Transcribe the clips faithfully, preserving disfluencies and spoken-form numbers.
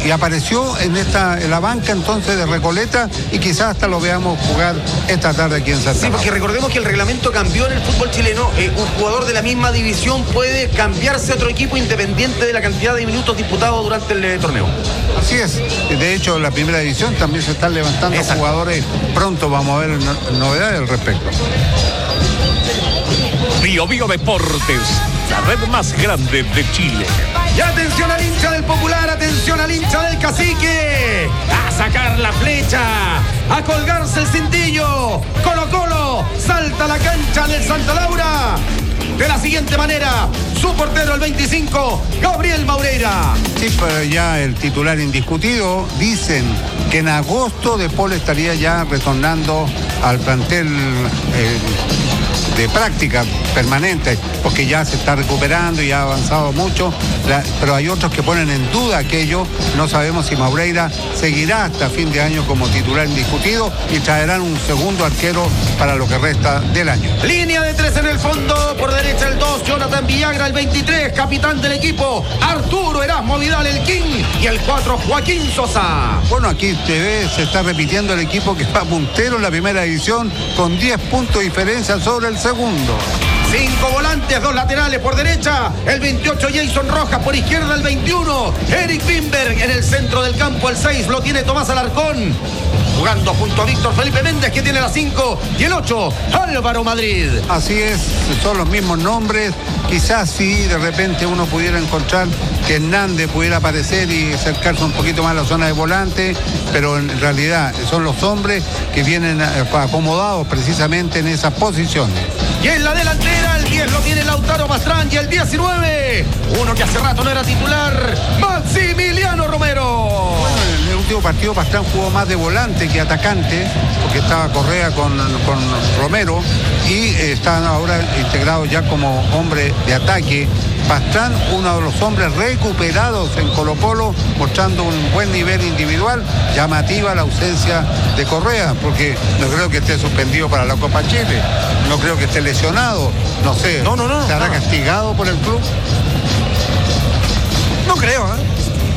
y apareció en esta en la banca entonces de Recoleta, y quizás hasta lo veamos jugar esta tarde aquí en Santa Laura. Sí, porque recordemos que el reglamento cambió en el fútbol chileno. Eh, un jugador de la misma división puede cambiarse a otro equipo independiente de la cantidad de minutos disputados durante el eh, torneo. Así es. De hecho, la primera división también se están levantando Exacto. jugadores. Pronto vamos a ver no, novedades al respecto. Bio Bio Deportes, la red más grande de Chile. Y atención al hincha del Popular, atención al hincha del Cacique. A sacar la flecha, a colgarse el cintillo. Colo Colo salta a la cancha del Santa Laura de la siguiente manera: su portero el veinticinco, Gabriel Maureira. Sí, pero ya el titular indiscutido. Dicen que en agosto De Paul estaría ya retornando al plantel eh, de práctica permanente, porque ya se está recuperando y ha avanzado mucho, la, pero hay otros que ponen en duda aquello. No sabemos si Maureira seguirá hasta fin de año como titular indiscutido, y traerán un segundo arquero para lo que resta del año. Línea de tres en el fondo, por derecha el dos, Jonathan Villagra, el veintitrés, capitán del equipo, Arturo Erasmo Vidal, el King, y el cuatro, Joaquín Sosa. Bueno, aquí te ve, se está repitiendo el equipo que va puntero en la primera división con diez puntos de diferencia sobre el segundo. Cinco volantes, dos laterales por derecha, el veintiocho Jason Rojas, por izquierda el veintiuno Eric Wimberg, en el centro del campo el seis lo tiene Tomás Alarcón, jugando junto a Víctor Felipe Méndez, que tiene la cinco, y el ocho Álvaro Madrid. Así es, son los mismos nombres. Quizás si de repente uno pudiera encontrar que Hernández pudiera aparecer y acercarse un poquito más a la zona de volante, pero en realidad son los hombres que vienen acomodados precisamente en esas posiciones. Y en la delantera el diez lo tiene Lautaro Pastrán, y el diecinueve, uno que hace rato no era titular, Maximiliano Romero. Bueno, en el último partido Pastrán jugó más de volante que atacante, porque estaba Correa con, con Romero, y eh, están ahora integrados ya como hombre de ataque. Pastrán, uno de los hombres recuperados en Colo Colo, mostrando un buen nivel individual. Llamativa la ausencia de Correa, porque no creo que esté suspendido para la Copa Chile, no creo que esté lesionado, no sé, no, no, no, ¿estará no. castigado por el club? No creo, ¿eh?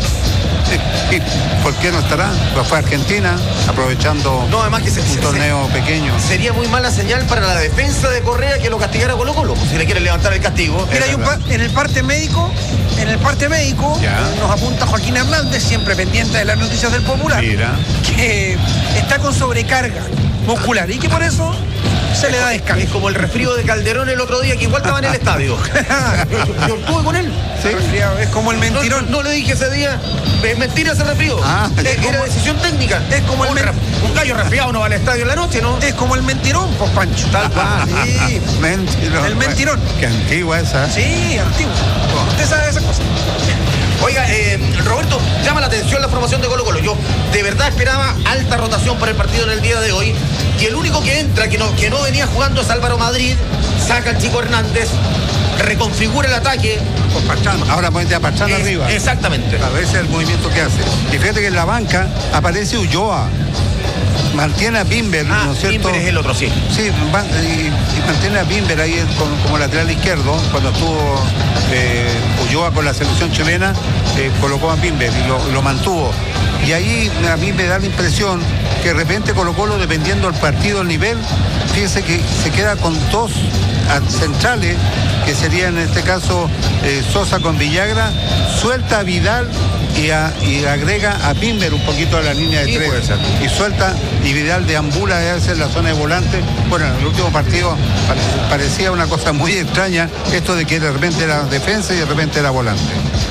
¿Y por qué no estará? Pues fue a Argentina, aprovechando no, además que se, un se, torneo se, pequeño. Sería muy mala señal para la defensa de Correa que lo castigara Colo Colo, pues, si le quieren levantar el castigo. Mira, hay un pa- en el parte médico, en el parte médico, ya. nos apunta Joaquín Hernández, siempre pendiente de las noticias del Popular, Mira. que está con sobrecarga muscular y que por eso se le da descanso. Es como el resfrío de Calderón el otro día, que igual estaba en el estadio. yo, yo estuve con él. ¿Sí? Es como el mentirón. No, no, no le dije ese día, es mentira ese resfrío. Ah, es, como, era decisión técnica. Es como el un, men- un gallo resfriado no va al estadio en la noche, ¿no? Es como el mentirón, pues Pancho. Tal cual. Sí. Mentirón. El mentirón. Qué antigua esa. Sí, antiguo. Usted sabe esa cosa. Oiga, eh, Roberto, llama la atención la formación de Colo Colo. Yo de verdad esperaba alta rotación para el partido en el día de hoy. Y el único que entra, que no, que no venía jugando, es Álvaro Madrid. Saca al chico Hernández, reconfigura el ataque. Con Pastrán. Ahora ponete a Pastrán Es- arriba. Exactamente. A ver ese es el movimiento que hace. Y fíjate que en la banca aparece Ulloa. Mantiene a Bimber, Ah, ¿no es cierto? Bimber es el otro, sí. Sí, va- y, y mantiene a Bimber ahí con- como lateral izquierdo. Cuando estuvo eh, Ulloa con la selección chilena, eh, colocó a Bimber y lo, lo mantuvo. Y ahí a mí me da la impresión que de repente Colo Colo, dependiendo del partido, el nivel, fíjese que se queda con dos centrales, que serían en este caso eh, Sosa con Villagra, suelta a Vidal y, a, y agrega a Bimber un poquito a la línea de Sí, tres. puede ser. Y suelta y Vidal deambula de hacer la zona de volante. Bueno, en el último partido pare- parecía una cosa muy extraña esto de que de repente era defensa y de repente era volante.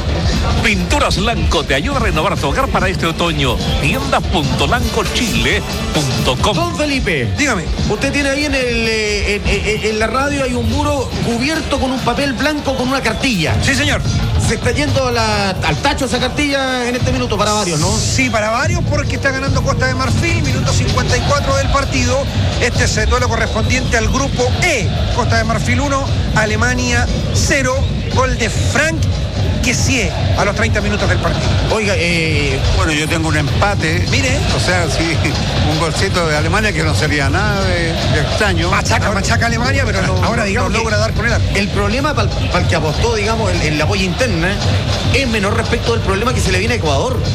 Pinturas Lanco te ayuda a renovar tu hogar para este otoño. tiendas punto lanco chile punto com. Don Felipe, Dígame. usted tiene ahí en, el, eh, en, en- en la radio hay un muro cubierto con un papel blanco con una cartilla. Sí, señor. Se está yendo a la- al tacho esa cartilla en este minuto para varios, ¿no? Sí, para varios, porque está ganando Costa de Marfil, minuto cincuenta y cuatro del partido. Este es el duelo correspondiente al grupo E. Costa de Marfil uno, Alemania cero, gol de Frank Kessié a los treinta minutos del partido. Oiga, eh, Bueno, yo tengo un empate. Mire. O sea, sí, un golcito de Alemania que no sería nada de, de extraño. Machaca, machaca Alemania, pero no, ahora digamos no que logra dar con el arco. el problema para el que apostó, digamos, en, en la boya interna es menor respecto del problema que se le viene a Ecuador.